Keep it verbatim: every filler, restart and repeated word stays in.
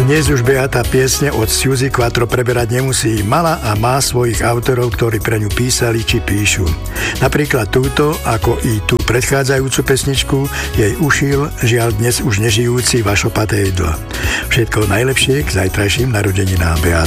Dnes už Beata piesne od Suzy Quattro preberať nemusí. Mala a má svojich autorov, ktorí pre ňu písali či píšu. Napríklad túto, ako i tú predchádzajúcu pesničku, jej ušil žiaľ dnes už nežijúci Vašo Patejdl. Všetko najlepšie k zajtrajším narodeninám, Beata.